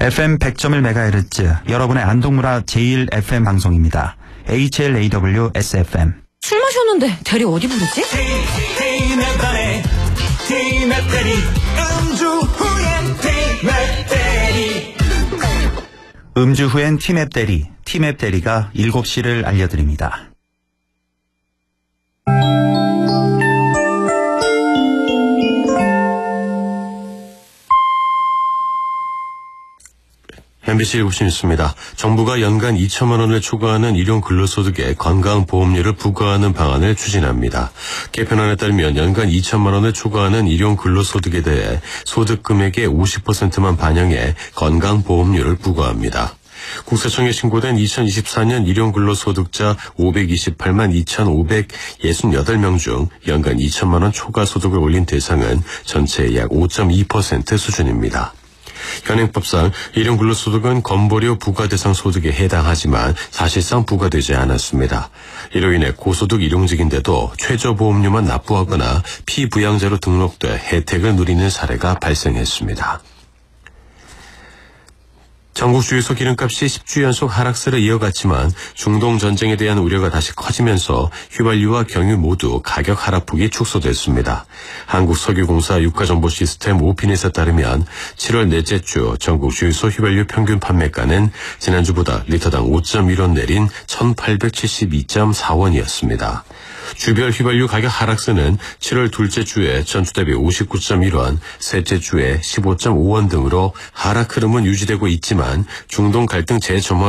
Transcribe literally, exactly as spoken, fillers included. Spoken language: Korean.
에프엠 백 점 일 메가헤르츠 여러분의 안동문화 제일 에프엠 방송입니다. 에이치엘에이더블유 에스에프엠. 술 마셨는데 대리 어디 부르지? 음주 후엔 티맵 대리, 티맵 대리가 일곱 시를 알려드립니다. 엠비씨 일곱 시 뉴스입니다. 정부가 연간 이천만 원을 초과하는 일용 근로소득에 건강보험료를 부과하는 방안을 추진합니다. 개편안에 따르면 연간 이천만 원을 초과하는 일용 근로소득에 대해 소득 금액의 오십 퍼센트만 반영해 건강보험료를 부과합니다. 국세청에 신고된 이천이십사 년 일용 근로소득자 오백이십팔만 이천오백육십팔 명 중 연간 이천만 원 초과 소득을 올린 대상은 전체의 약 오 점 이 퍼센트 수준입니다. 현행법상 일용 근로소득은 건보료 부과 대상 소득에 해당하지만 사실상 부과되지 않았습니다. 이로 인해 고소득 일용직인데도 최저보험료만 납부하거나 피부양자로 등록돼 혜택을 누리는 사례가 발생했습니다. 전국 주유소 기름값이 십 주 연속 하락세를 이어갔지만 중동 전쟁에 대한 우려가 다시 커지면서 휘발유와 경유 모두 가격 하락폭이 축소됐습니다. 한국석유공사 유가정보시스템 오핀에서 따르면 칠월 넷째 주 전국 주유소 휘발유 평균 판매가는 지난주보다 리터당 오 점 일 원 내린 천팔백칠십이 점 사 원이었습니다. 주별 휘발유 가격 하락세는 칠월 둘째 주에 전주 대비 오십구 점 일 원, 셋째 주에 십오 점 오 원 등으로 하락 흐름은 유지되고 있지만 중동 갈등 재점화